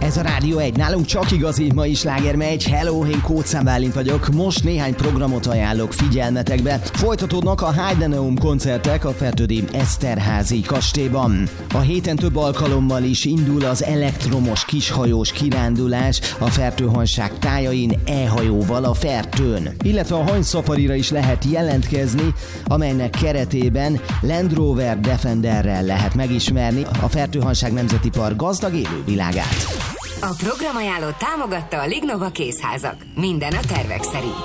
Ez a Rádió 1, nálunk csak igazi, ma is sláger megy. Hello, én Kócz Bálint vagyok. Most néhány programot ajánlok figyelmetekbe. Folytatódnak a Heideneum koncertek a Fertődi Eszterházi kastélyban. A héten több alkalommal is indul az elektromos kishajós kirándulás a Fertőhanság tájain e-hajóval a Fertőn. Illetve a Hany Szafarira is lehet jelentkezni, amelynek keretében Land Rover Defenderrel lehet megismerni a Fertőhanság Nemzeti Park gazdag élővilágát. A programajánlót támogatta a Lignova Kézházak. Minden a tervek szerint.